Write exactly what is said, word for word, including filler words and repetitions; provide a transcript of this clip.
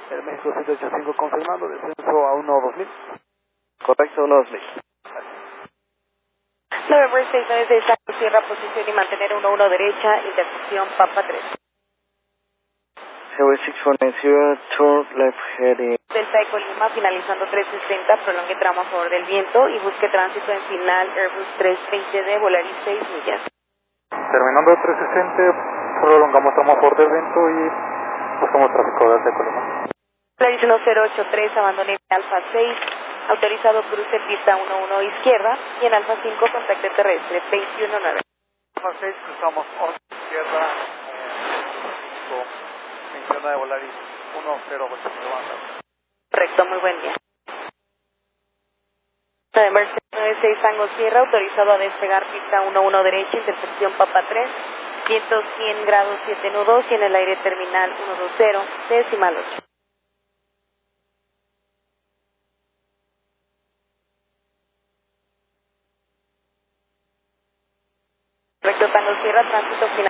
El México siete ocho cinco confirmando, descenso a uno dos mil. Correcto, uno dos mil. November seis nueve seis, cierra posición y mantener uno uno derecha, intersección Papa tres. Highway six four nine zero, turn left heading. Delta Eco Lima, finalizando tres sesenta, prolongue tramo a favor del viento y busque tránsito en final Airbus trescientos veinte D, Volaris seis millas. Terminando tres sesenta, prolongamos tramo a favor del viento y buscamos tráfico de Delta Eco Lima. Volaris uno cero ocho tres, abandone Alfa seis, autorizado cruce pista uno uno izquierda y en Alfa cinco contacto terrestre veintiuno nueve. Alfa seis, cruzamos once izquierda, eh, veintiuno de Volaris uno cero ocho. Correcto, muy buen día. November seis nueve seis, Tango Sierra, autorizado a despegar pista uno uno derecha, intersección Papa tres, viento cien grados siete nudos y en el aire terminal ciento veinte, decimal ocho. Correcto, Tango Sierra, tránsito final.